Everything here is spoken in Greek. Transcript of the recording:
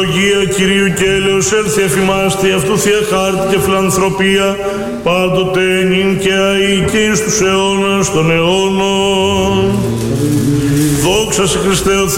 ευλογία Κυρίου και έλεος έλθει εφημάστη αυτού θεία χάρτη και φιλανθρωπία πάντοτε νυν και αεί και εις τους αιώνας των αιώνων. Δόξα σε Χριστέ ο